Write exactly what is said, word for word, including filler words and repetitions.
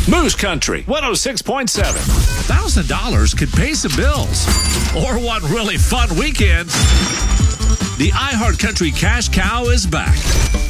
Moose Country one oh six point seven. one thousand dollars could pay some bills. Or one really fun weekend. The iHeart Country Cash Cow is back.